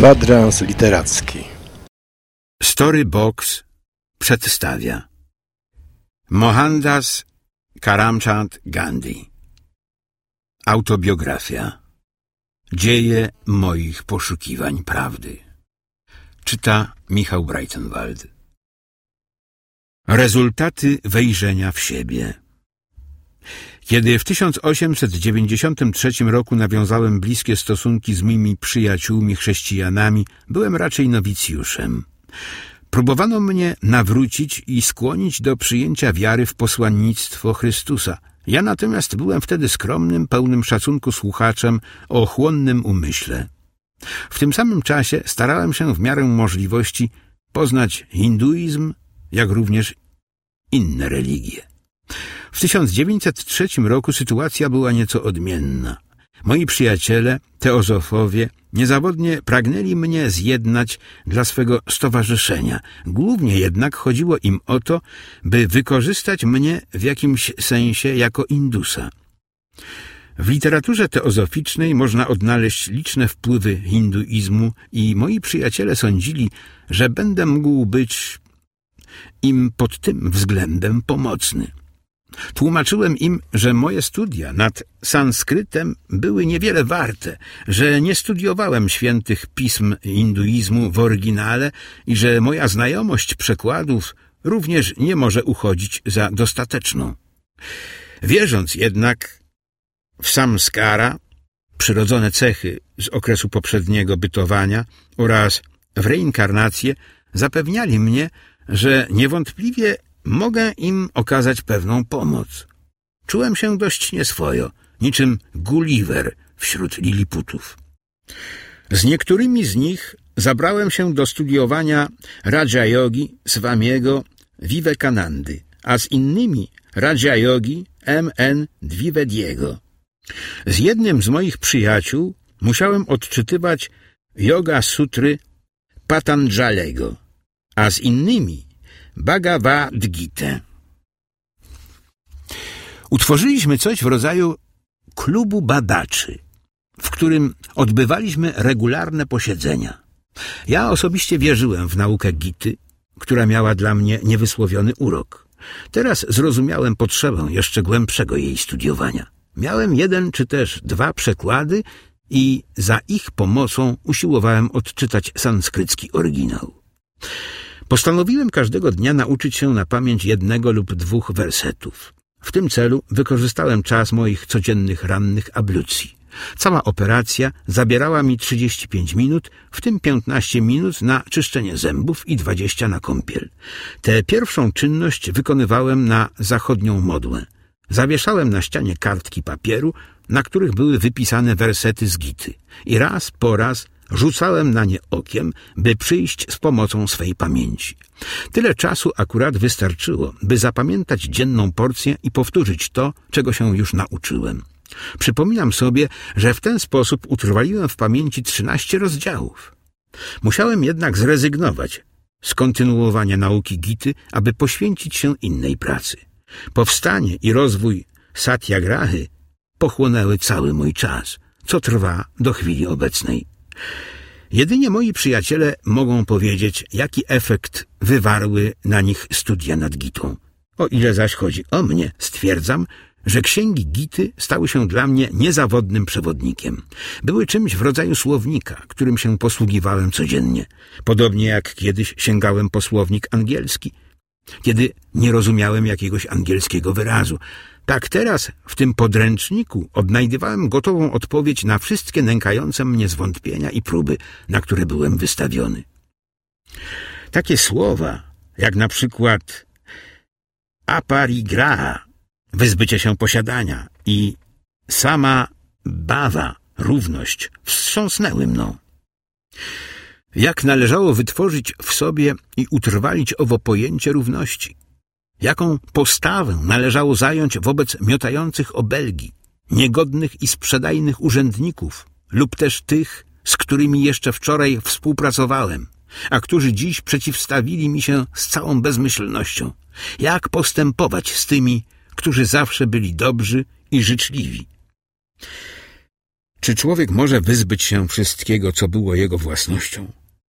Kwadrans literacki. Storybox przedstawia Mohandas Karamchand Gandhi. Autobiografia. Dzieje moich poszukiwań prawdy. Czyta Michał Breitenwald. Rezultaty wejrzenia w siebie. Kiedy w 1893 roku nawiązałem bliskie stosunki z moimi przyjaciółmi chrześcijanami, byłem raczej nowicjuszem. Próbowano mnie nawrócić i skłonić do przyjęcia wiary w posłannictwo Chrystusa. Ja natomiast byłem wtedy skromnym, pełnym szacunku słuchaczem o chłonnym umyśle. W tym samym czasie starałem się w miarę możliwości poznać hinduizm, jak również inne religie. W 1903 roku sytuacja była nieco odmienna. Moi przyjaciele, teozofowie, niezawodnie pragnęli mnie zjednać dla swego stowarzyszenia. Głównie jednak chodziło im o to, by wykorzystać mnie w jakimś sensie jako Indusa. W literaturze teozoficznej można odnaleźć liczne wpływy hinduizmu i moi przyjaciele sądzili, że będę mógł być im pod tym względem pomocny. Tłumaczyłem im, że moje studia nad sanskrytem były niewiele warte, że nie studiowałem świętych pism hinduizmu w oryginale i że moja znajomość przekładów również nie może uchodzić za dostateczną. Wierząc jednak w samskara, przyrodzone cechy z okresu poprzedniego bytowania oraz w reinkarnację, zapewniali mnie, że niewątpliwie mogę im okazać pewną pomoc. Czułem się dość nieswojo, niczym Gulliver wśród Liliputów. Z niektórymi z nich zabrałem się do studiowania Raja Yogi Swamiego Vivekanandy, a z innymi Raja Yogi M.N. Dwivediego. Z jednym z moich przyjaciół musiałem odczytywać Yoga Sutry Patanjalego, a z innymi Bhagavad Gitę. Utworzyliśmy coś w rodzaju klubu badaczy, w którym odbywaliśmy regularne posiedzenia. Ja osobiście wierzyłem w naukę Gity, która miała dla mnie niewysłowiony urok. Teraz zrozumiałem potrzebę jeszcze głębszego jej studiowania. Miałem 1 czy też 2 przekłady i za ich pomocą usiłowałem odczytać sanskrycki oryginał. Postanowiłem każdego dnia nauczyć się na pamięć 1 lub 2 wersetów. W tym celu wykorzystałem czas moich codziennych rannych ablucji. Cała operacja zabierała mi 35 minut, w tym 15 minut na czyszczenie zębów i 20 na kąpiel. Tę pierwszą czynność wykonywałem na zachodnią modłę. Zawieszałem na ścianie kartki papieru, na których były wypisane wersety z Gity i raz po raz rzucałem na nie okiem, by przyjść z pomocą swej pamięci. Tyle czasu akurat wystarczyło, by zapamiętać dzienną porcję i powtórzyć to, czego się już nauczyłem. Przypominam sobie, że w ten sposób utrwaliłem w pamięci 13 rozdziałów. Musiałem jednak zrezygnować z kontynuowania nauki Gity, aby poświęcić się innej pracy. Powstanie i rozwój Satyagrahy pochłonęły cały mój czas, co trwa do chwili obecnej. Jedynie moi przyjaciele mogą powiedzieć, jaki efekt wywarły na nich studia nad Gitą. O ile zaś chodzi o mnie, stwierdzam, że księgi Gity stały się dla mnie niezawodnym przewodnikiem. Były czymś w rodzaju słownika, którym się posługiwałem codziennie. Podobnie jak kiedyś sięgałem po słownik angielski, kiedy nie rozumiałem jakiegoś angielskiego wyrazu. Tak teraz w tym podręczniku odnajdywałem gotową odpowiedź na wszystkie nękające mnie zwątpienia i próby, na które byłem wystawiony. Takie słowa, jak na przykład aparigraha, wyzbycie się posiadania, i sama bhava, równość, wstrząsnęły mną. Jak należało wytworzyć w sobie i utrwalić owo pojęcie równości? Jaką postawę należało zająć wobec miotających obelgi, niegodnych i sprzedajnych urzędników lub też tych, z którymi jeszcze wczoraj współpracowałem, a którzy dziś przeciwstawili mi się z całą bezmyślnością? Jak postępować z tymi, którzy zawsze byli dobrzy i życzliwi? Czy człowiek może wyzbyć się wszystkiego, co było jego własnością?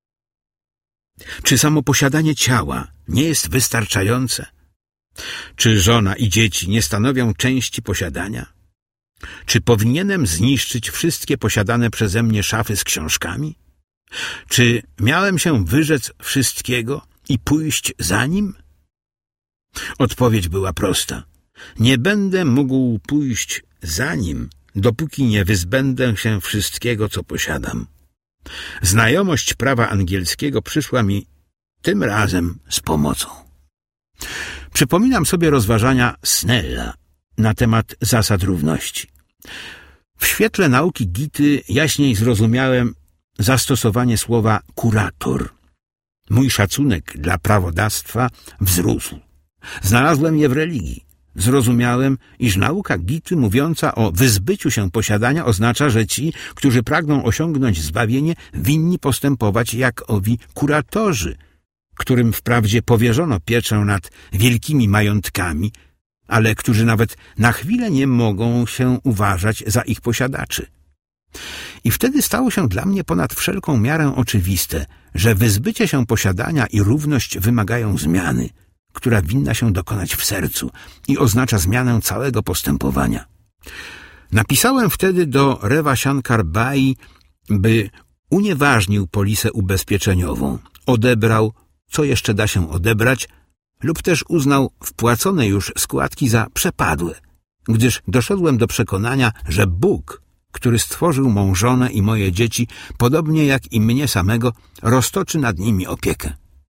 Czy samo posiadanie ciała nie jest wystarczające? Czy żona i dzieci nie stanowią części posiadania? Czy powinienem zniszczyć wszystkie posiadane przeze mnie szafy z książkami? Czy miałem się wyrzec wszystkiego i pójść za nim? Odpowiedź była prosta. Nie będę mógł pójść za nim, dopóki nie wyzbędę się wszystkiego, co posiadam. Znajomość prawa angielskiego przyszła mi tym razem z pomocą. Przypominam sobie rozważania Snella na temat zasad równości. W świetle nauki Gity jaśniej zrozumiałem zastosowanie słowa kurator. Mój szacunek dla prawodawstwa wzrósł. Znalazłem je w religii. Zrozumiałem, iż nauka Gity mówiąca o wyzbyciu się posiadania oznacza, że ci, którzy pragną osiągnąć zbawienie, winni postępować jak owi kuratorzy, którym wprawdzie powierzono pieczę nad wielkimi majątkami, ale którzy nawet na chwilę nie mogą się uważać za ich posiadaczy. I wtedy stało się dla mnie ponad wszelką miarę oczywiste, że wyzbycie się posiadania i równość wymagają zmiany, która winna się dokonać w sercu i oznacza zmianę całego postępowania. Napisałem wtedy do Reva Shankar Bai, by unieważnił polisę ubezpieczeniową, odebrał, co jeszcze da się odebrać, lub też uznał wpłacone już składki za przepadłe, gdyż doszedłem do przekonania, że Bóg, który stworzył mą żonę i moje dzieci, podobnie jak i mnie samego, roztoczy nad nimi opiekę.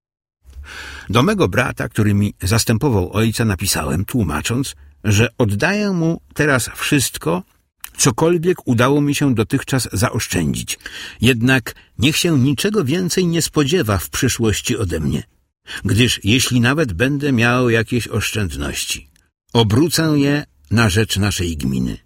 Do mego brata, który mi zastępował ojca, napisałem, tłumacząc, że oddaję mu teraz wszystko, cokolwiek udało mi się dotychczas zaoszczędzić. Jednak niech się niczego więcej nie spodziewa w przyszłości ode mnie, gdyż jeśli nawet będę miał jakieś oszczędności, obrócę je na rzecz naszej gminy.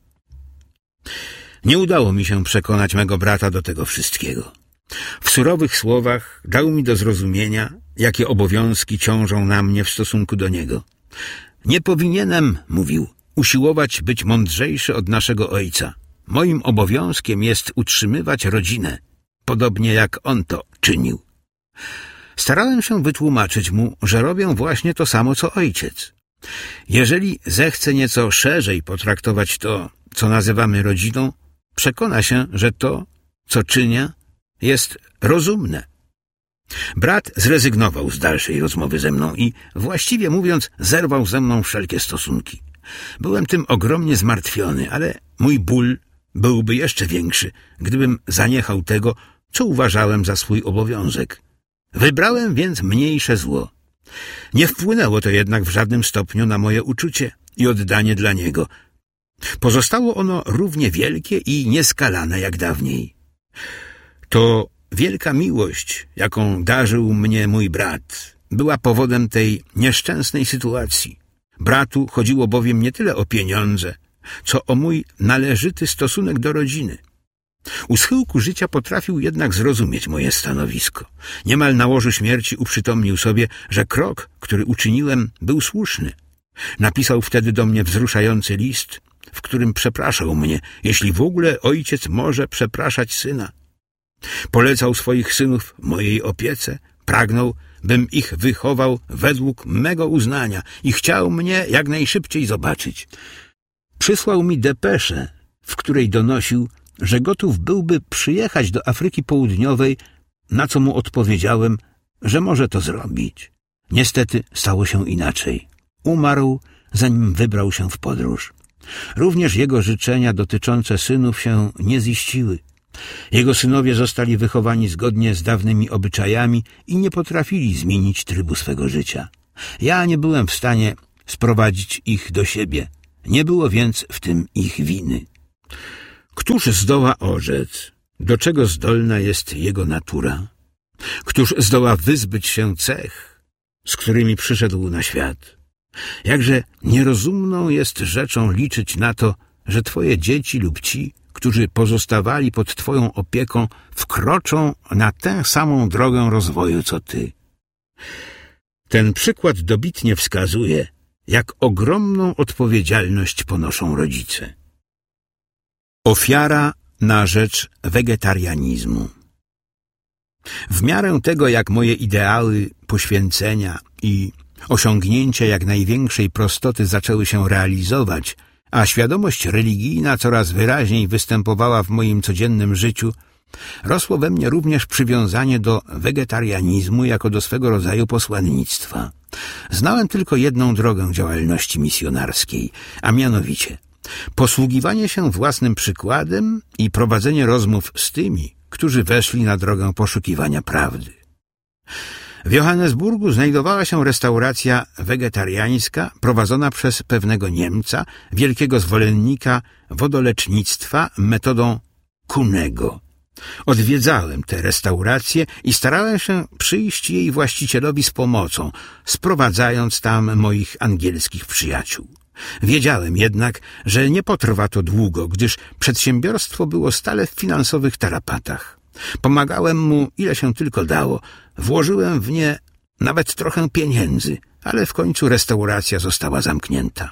Nie udało mi się przekonać mego brata do tego wszystkiego. W surowych słowach dał mi do zrozumienia, jakie obowiązki ciążą na mnie w stosunku do niego. Nie powinienem, mówił, usiłować być mądrzejszy od naszego ojca. Moim obowiązkiem jest utrzymywać rodzinę, podobnie jak on to czynił. Starałem się wytłumaczyć mu, że robię właśnie to samo, co ojciec. Jeżeli zechce nieco szerzej potraktować to, co nazywamy rodziną, przekona się, że to, co czynię, jest rozumne. Brat zrezygnował z dalszej rozmowy ze mną i, właściwie mówiąc, zerwał ze mną wszelkie stosunki. Byłem tym ogromnie zmartwiony, ale mój ból byłby jeszcze większy, gdybym zaniechał tego, co uważałem za swój obowiązek. Wybrałem więc mniejsze zło. Nie wpłynęło to jednak w żadnym stopniu na moje uczucie i oddanie dla niego. Pozostało ono równie wielkie i nieskalane jak dawniej. To wielka miłość, jaką darzył mnie mój brat, była powodem tej nieszczęsnej sytuacji. Bratu chodziło bowiem nie tyle o pieniądze, co o mój należyty stosunek do rodziny. U schyłku życia potrafił jednak zrozumieć moje stanowisko. Niemal na łożu śmierci uprzytomnił sobie, że krok, który uczyniłem, był słuszny. Napisał wtedy do mnie wzruszający list, w którym przepraszał mnie, jeśli w ogóle ojciec może przepraszać syna. Polecał swoich synów mojej opiece, pragnął, bym ich wychował według mego uznania i chciał mnie jak najszybciej zobaczyć. Przysłał mi depeszę, w której donosił, że gotów byłby przyjechać do Afryki Południowej, na co mu odpowiedziałem, że może to zrobić. Niestety stało się inaczej. Umarł, zanim wybrał się w podróż. Również jego życzenia dotyczące synów się nie ziściły. Jego synowie zostali wychowani zgodnie z dawnymi obyczajami i nie potrafili zmienić trybu swego życia. Ja nie byłem w stanie sprowadzić ich do siebie. Nie było więc w tym ich winy. Któż zdoła orzec, do czego zdolna jest jego natura? Któż zdoła wyzbyć się cech, z którymi przyszedł na świat? Jakże nierozumną jest rzeczą liczyć na to, że twoje dzieci lub ci, którzy pozostawali pod twoją opieką, wkroczą na tę samą drogę rozwoju, co ty. Ten przykład dobitnie wskazuje, jak ogromną odpowiedzialność ponoszą rodzice. Ofiara na rzecz wegetarianizmu. W miarę tego, jak moje ideały poświęcenia i osiągnięcia jak największej prostoty zaczęły się realizować, a świadomość religijna coraz wyraźniej występowała w moim codziennym życiu, rosło we mnie również przywiązanie do wegetarianizmu jako do swego rodzaju posłannictwa. Znałem tylko jedną drogę działalności misjonarskiej, a mianowicie posługiwanie się własnym przykładem i prowadzenie rozmów z tymi, którzy weszli na drogę poszukiwania prawdy. W Johannesburgu znajdowała się restauracja wegetariańska prowadzona przez pewnego Niemca, wielkiego zwolennika wodolecznictwa metodą Kuhnego. Odwiedzałem tę restaurację i starałem się przyjść jej właścicielowi z pomocą, sprowadzając tam moich angielskich przyjaciół. Wiedziałem jednak, że nie potrwa to długo, gdyż przedsiębiorstwo było stale w finansowych tarapatach. Pomagałem mu, ile się tylko dało, włożyłem w nie nawet trochę pieniędzy, ale w końcu restauracja została zamknięta.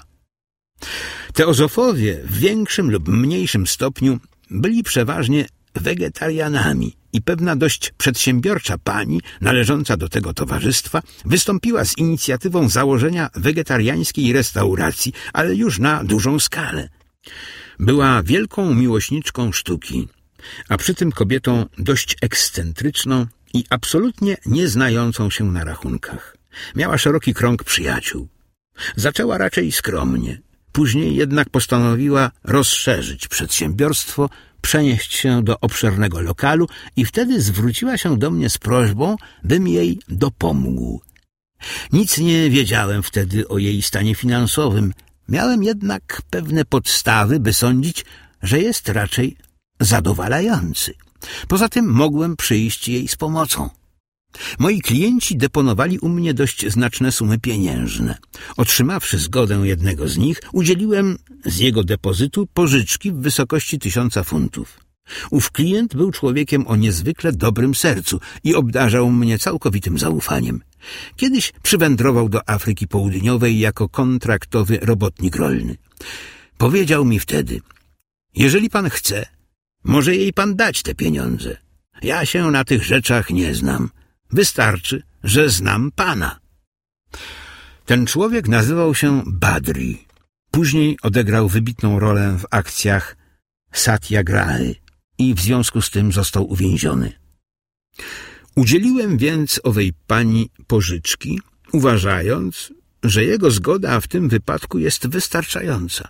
Teozofowie w większym lub mniejszym stopniu byli przeważnie wegetarianami i pewna dość przedsiębiorcza pani należąca do tego towarzystwa wystąpiła z inicjatywą założenia wegetariańskiej restauracji, ale już na dużą skalę. Była wielką miłośniczką sztuki, a przy tym kobietą dość ekscentryczną i absolutnie nie znającą się na rachunkach. Miała szeroki krąg przyjaciół. Zaczęła raczej skromnie. Później jednak postanowiła rozszerzyć przedsiębiorstwo, przenieść się do obszernego lokalu i wtedy zwróciła się do mnie z prośbą, bym jej dopomógł. Nic nie wiedziałem wtedy o jej stanie finansowym. Miałem jednak pewne podstawy, by sądzić, że jest raczej zadowalający. Poza tym mogłem przyjść jej z pomocą. Moi klienci deponowali u mnie dość znaczne sumy pieniężne. Otrzymawszy zgodę jednego z nich, udzieliłem z jego depozytu pożyczki w wysokości 1000 funtów. Ów klient był człowiekiem o niezwykle dobrym sercu i obdarzał mnie całkowitym zaufaniem. Kiedyś przywędrował do Afryki Południowej jako kontraktowy robotnik rolny. Powiedział mi wtedy: jeżeli pan chce, może jej pan dać te pieniądze. Ja się na tych rzeczach nie znam. Wystarczy, że znam pana. Ten człowiek nazywał się Badri. Później odegrał wybitną rolę w akcjach Satyagrahy i w związku z tym został uwięziony. Udzieliłem więc owej pani pożyczki, uważając, że jego zgoda w tym wypadku jest wystarczająca.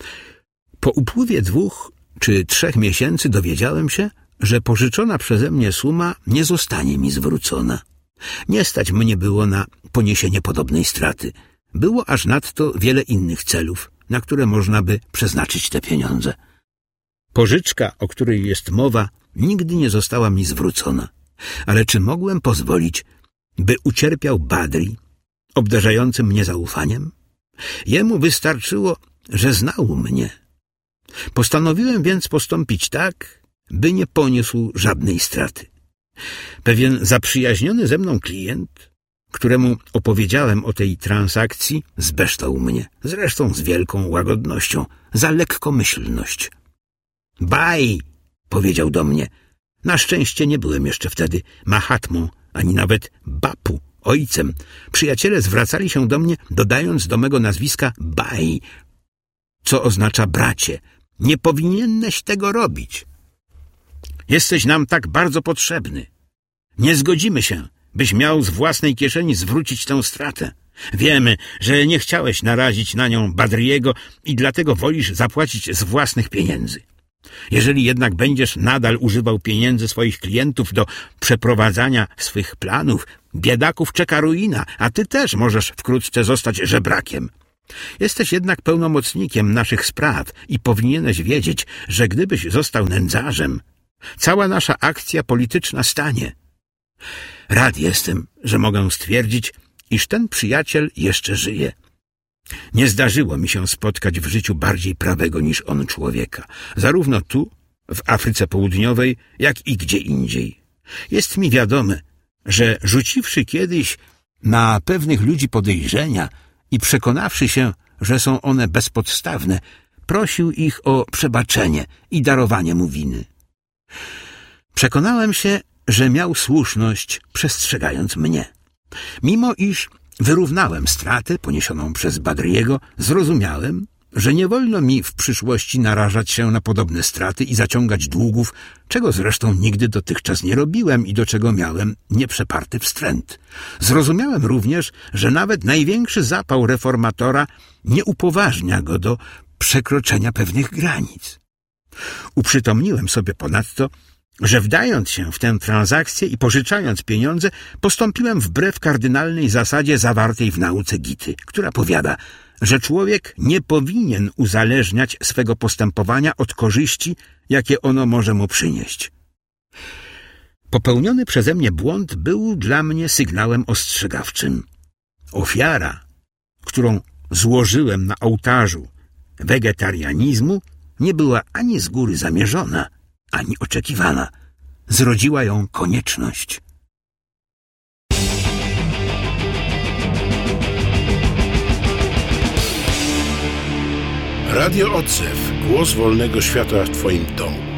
Po upływie 2 czy 3 miesięcy dowiedziałem się, że pożyczona przeze mnie suma nie zostanie mi zwrócona. Nie stać mnie było na poniesienie podobnej straty. Było aż nadto wiele innych celów, na które można by przeznaczyć te pieniądze. Pożyczka, o której jest mowa, nigdy nie została mi zwrócona. Ale czy mogłem pozwolić, by ucierpiał Badri, obdarzający mnie zaufaniem? Jemu wystarczyło, że znał mnie. Postanowiłem więc postąpić tak, by nie poniósł żadnej straty. Pewien zaprzyjaźniony ze mną klient, któremu opowiedziałem o tej transakcji, zbeształ mnie, zresztą z wielką łagodnością, za lekkomyślność. Baj, powiedział do mnie. Na szczęście nie byłem jeszcze wtedy Mahatmą, ani nawet Bapu, ojcem. Przyjaciele zwracali się do mnie, dodając do mego nazwiska Baj, co oznacza bracie. Nie powinieneś tego robić. Jesteś nam tak bardzo potrzebny. Nie zgodzimy się, byś miał z własnej kieszeni zwrócić tę stratę. Wiemy, że nie chciałeś narazić na nią Badriego i dlatego wolisz zapłacić z własnych pieniędzy. Jeżeli jednak będziesz nadal używał pieniędzy swoich klientów do przeprowadzania swych planów, biedaków czeka ruina, a ty też możesz wkrótce zostać żebrakiem. Jesteś jednak pełnomocnikiem naszych spraw i powinieneś wiedzieć, że gdybyś został nędzarzem, cała nasza akcja polityczna stanie. Rad jestem, że mogę stwierdzić, iż ten przyjaciel jeszcze żyje. Nie zdarzyło mi się spotkać w życiu bardziej prawego niż on człowieka, zarówno tu, w Afryce Południowej, jak i gdzie indziej. Jest mi wiadome, że rzuciwszy kiedyś na pewnych ludzi podejrzenia i przekonawszy się, że są one bezpodstawne, prosił ich o przebaczenie i darowanie mu winy. Przekonałem się, że miał słuszność, przestrzegając mnie. Mimo iż wyrównałem stratę poniesioną przez Badriego, zrozumiałem, że nie wolno mi w przyszłości narażać się na podobne straty i zaciągać długów, czego zresztą nigdy dotychczas nie robiłem i do czego miałem nieprzeparty wstręt. Zrozumiałem również, że nawet największy zapał reformatora nie upoważnia go do przekroczenia pewnych granic. Uprzytomniłem sobie ponadto, że wdając się w tę transakcję i pożyczając pieniądze, postąpiłem wbrew kardynalnej zasadzie zawartej w nauce Gity, która powiada, że człowiek nie powinien uzależniać swego postępowania od korzyści, jakie ono może mu przynieść. Popełniony przeze mnie błąd był dla mnie sygnałem ostrzegawczym. Ofiara, którą złożyłem na ołtarzu wegetarianizmu, nie była ani z góry zamierzona, ani oczekiwana. Zrodziła ją konieczność. Radio Odzew. Głos wolnego świata w Twoim domu.